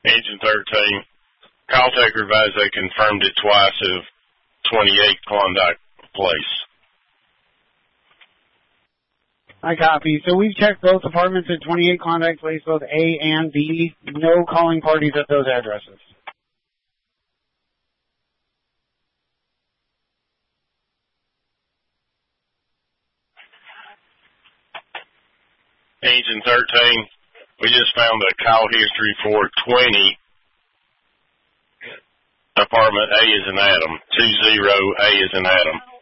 Agent 13. Call taker advised they confirmed it twice of 28 Klondike Place. I copy. So we've checked both apartments at 28 Klondike Place, both A and B. No calling parties at those addresses. Agent 13, we just found a call history for 20 apartment A is in Adam. 20 A is in Adam.